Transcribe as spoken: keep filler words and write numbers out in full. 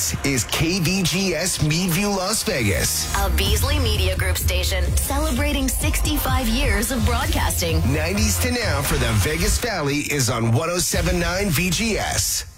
This is K V G S Meadview, Las Vegas. A Beasley Media Group station celebrating sixty-five years of broadcasting. nineties to now for the Vegas Valley is on one oh seven point nine V G S.